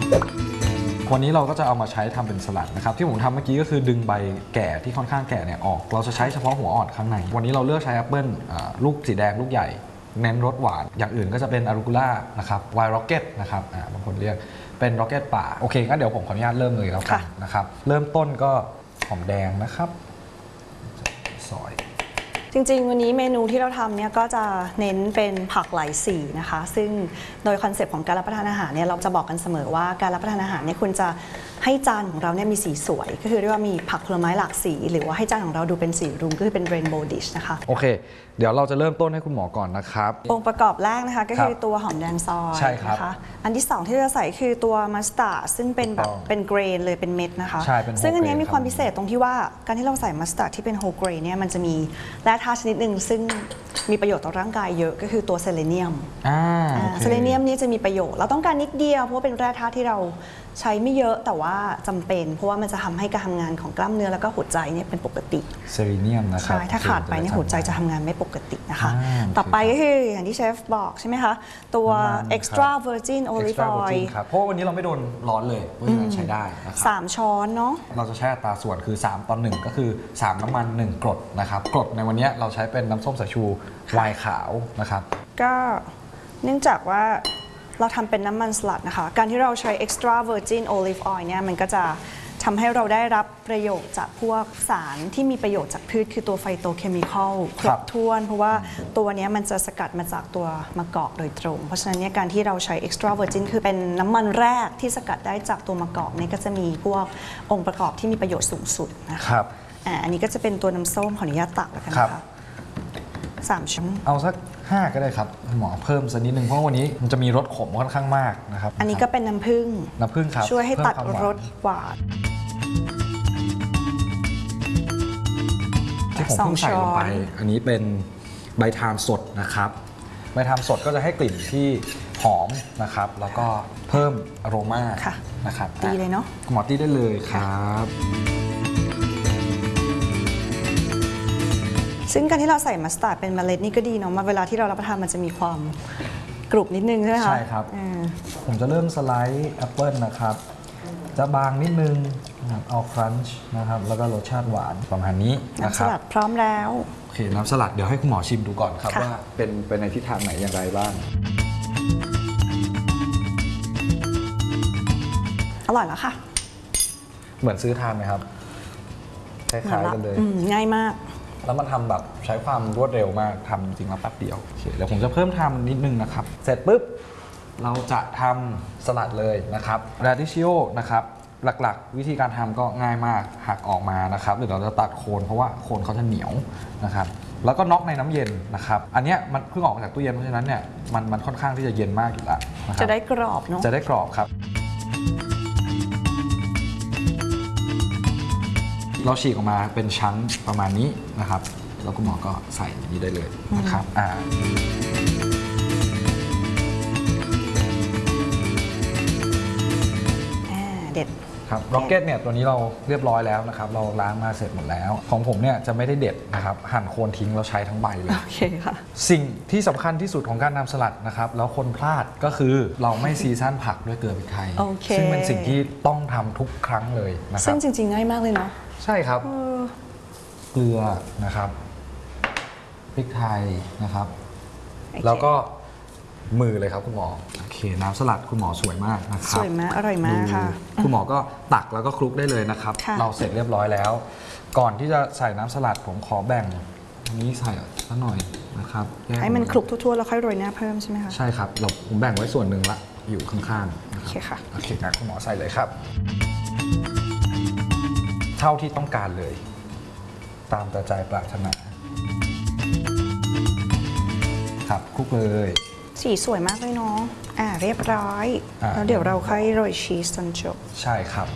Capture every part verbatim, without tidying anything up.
วันนี้เราก็จะเอามาใช้ทำเป็นสลัดนะครับที่ผมทำเมื่อกี้ก็คือดึงใบแก่ที่ค่อนข้างแก่เนี่ยออกเราจะใช้เฉพาะหัวอ่อนข้างในวันนี้เราเลือกใช้แอปเปิลลูกสีแดงลูกใหญ่เน้นรสหวานอย่างอื่นก็จะเป็นอารูกุล่านะครับไวน์ร็อกเก็ตนะครับบางคนเรียกเป็นร็อกเก็ตป่าโอเคงั้นเดี๋ยวผมขออนุญาตเริ่มเลยแล้วกันนะครับเริ่มต้นก็หอมแดงนะครับซอยจริงๆวันนี้เมนูที่เราทำเนี่ยก็จะเน้นเป็นผักหลายสีนะคะซึ่งโดยคอนเซปต์ของการรับประทานอาหารเนี่ยเราจะบอกกันเสมอว่าการรับประทานอาหารเนี่ยคุณจะให้จานของเราเนี่ยมีสีสวยก็คือเรียกว่ามีผักผลไม้หลากสีหรือว่าให้จานของเราดูเป็นสีรุ้งก็คือเป็น rainbow dish นะคะโอเคเดี๋ยวเราจะเริ่มต้นให้คุณหมอก่อนนะครับองค์ประกอบแรกนะคะก็คือตัวหอมแดงซอยนะคะอันที่สองที่เราใส่คือตัวมัสตาร์ดซึ่งเป็นแบบเป็นเกรนเลยเป็นเม็ดนะคะซึ่งอันนี้มีความพิเศษตรงที่ว่าการที่เราใส่มัสตาร์ดที่เป็นโฮเกรนเนี่ยมันจะมีแร่ธาตุชนิดหนึ่งซึ่งมีประโยชน์ต่อร่างกายเยอะก็คือตัวเซเลเนียมเซเลเนียมนี่จะมีประโยชน์เราต้องการนิดเดียวเพราะว่าเป็นแร่ธาตุที่เราใช้ไม่เยอะแต่ว่าจำเป็นเพราะว่ามันจะทำให้การทำงานของกล้ามเนื้อแล้วก็หัวใจเนี่ยเป็นปกติเซเลเนียมนะครับใช่ถ้าขาดไปเนี่ยหัวใจจะทำงานไม่ปกตินะคะต่อไปก็คืออย่างที่เชฟบอกใช่ไหมคะตัว extra virgin olive oil ครับเพราะวันนี้เราไม่โดนร้อนเลยเพราะฉะนั้นใช้ได้นะครับสามช้อนเนาะเราจะใช้อัตราส่วนคือสามต่อหนึ่งก็คือสามน้ำมันหนึ่งกรดนะครับกรดในวันนี้เราใช้เป็นน้ำส้มสายชูไวน์ขาวนะครับก็เนื่องจากว่าเราทำเป็นน้ำมันสลัดนะคะการที่เราใช้ extra virgin olive oil เนี่ยมันก็จะทำให้เราได้รับประโยชน์จากพวกสารที่มีประโยชน์จากพืชคือตัวไฟโตเคมีคอลครบถ้วนเพราะว่าตัวนี้มันจะสกัดมาจากตัวมะกอกโดยตรงเพราะฉะนั้นเนี่ยการที่เราใช้ extra virgin คือเป็นน้ำมันแรกที่สกัดได้จากตัวมะกอกเนี่ยก็จะมีพวกองค์ประกอบที่มีประโยชน์สูงสุดนะคะอ่าอันนี้ก็จะเป็นตัวน้ำส้มขออนุญาตตักแล้วกันนะคะสามช้อนเอาสักห้าก็ได้ครับหมอเพิ่มสักนิดนึงเพราะวันนี้มันจะมีรสขมค่อนข้างมากนะครับอันนี้ก็เป็นน้ำผึ้งน้ำผึ้งครับช่วยให้ตัดรสหวานที่ผมเพิ่งใส่ลงไปอันนี้เป็นใบทามสดนะครับใบทามสดก็จะให้กลิ่นที่หอมนะครับแล้วก็เพิ่มอโรมานะครับตีเลยเนาะหมอตีได้เลยครับซึ่งการที่เราใส่มัสตาร์ดเป็นเมล็ดนี่ก็ดีเนาะมาเวลาที่เรารับประทานมันจะมีความกรุบนิดนึงใช่ไหมคะใช่ครับผมจะเริ่มสไลด์แอปเปิลนะครับจะบางนิดนึงนะครับเอาครันช์นะครับแล้วก็รสชาติหวานประมาณนี้นะครับน้ำสลัดพร้อมแล้วโอเคน้ำสลัดเดี๋ยวให้คุณหมอชิมดูก่อนครับว่าเป็นเป็นในทิศทางไหนอย่างไรบ้างอร่อยแล้วค่ะเหมือนซื้อทานไหมครับคล้ายๆกันเลยง่ายมากแล้วมันทำแบบใช้ความรวดเร็วมากทำจริงๆแล้วแป๊บเดียวโอเคเดี๋ยวผมจะเพิ่มทำนิดนึงนะครับเสร็จปุ๊บเราจะทำสลัดเลยนะครับราดิชิโอนะครับหลักๆวิธีการทำก็ง่ายมากหักออกมานะครับหรือเราจะตัดโคนเพราะว่าโคนเขาจะเหนียวนะครับแล้วก็น็อกในน้ำเย็นนะครับอันนี้มันเพิ่งออกมาจากตู้เย็นเพราะฉะนั้นเนี่ยมันมันค่อนข้างที่จะเย็นมากอยู่แล้วนะครับจะได้กรอบเนาะจะได้กรอบครับเราฉีกออกมาเป็นชั้นประมาณนี้นะครับแล้วคุณหมอก็ใส่อย่างนี้ได้เลยนะครับอ่าเด็ดครับร็อกเก็ตเนี่ยตัวนี้เราเรียบร้อยแล้วนะครับเราล้างมาเสร็จหมดแล้วของผมเนี่ยจะไม่ได้เด็ดนะครับหั่นโคนทิ้งเราใช้ทั้งใบเลยโอเคค่ะสิ่งที่สำคัญที่สุดของการทำสลัดนะครับแล้วคนพลาดก็คือเราไม่ซีซั่นผักด้วยเกลือพริกไทยซึ่งเป็นสิ่งที่ต้องทำทุกครั้งเลยนะครับซึ่งจริงๆง่ายมากเลยเนาะใช่ครับเกลือนะครับพริกไทยนะครับแล้วก็มือเลยครับคุณหมอโอเคน้ำสลัดคุณหมอสวยมากนะครับสวยมากอร่อยมากค่ะคุณหมอก็ตักแล้วก็คลุกได้เลยนะครับเราเสร็จเรียบร้อยแล้วก่อนที่จะใส่น้ำสลัดผมขอแบ่งอันนี้ใส่สักหน่อยนะครับให้มันคลุกทั่วๆแล้วค่อยโรยหน้าเพิ่มใช่ไหมคะใช่ครับเราผมแบ่งไว้ส่วนหนึ่งละอยู่ข้างๆโอเคค่ะโอเคครับคุณหมอใส่เลยครับเท่าที่ต้องการเลยตามแต่ใจปรารถนาครับคลุกเลยสีสวยมากเลยเนาะอ่าเรียบร้อยแล้วเดี๋ยวเราค่อยโรยชีสจนจบใช่ครับ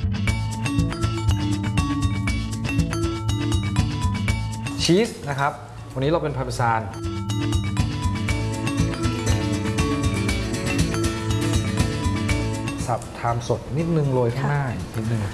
ชีสนะครับวันนี้เราเป็นพาร์เมซานสับทามสดนิดนึงโรยข้างหน้านิดนึง